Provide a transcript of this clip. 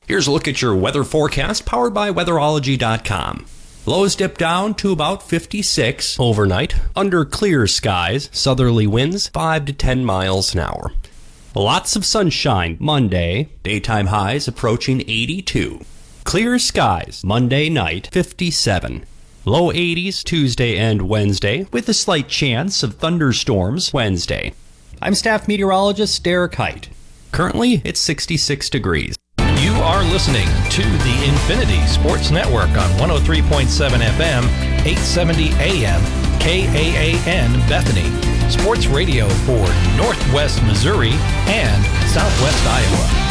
Here's a look at your weather forecast powered by weatherology.com. Lows dip down to about 56 overnight under clear skies, southerly winds 5 to 10 miles an hour. Lots of sunshine Monday, daytime highs approaching 82. Clear skies Monday night 57. Low 80s Tuesday and Wednesday with a slight chance of thunderstorms Wednesday. I'm staff meteorologist Derek Height. Currently, it's 66 degrees. You are listening to the Infinity Sports Network on 103.7 FM, 870 AM, KAAN Bethany. Sports radio for Northwest Missouri and Southwest Iowa.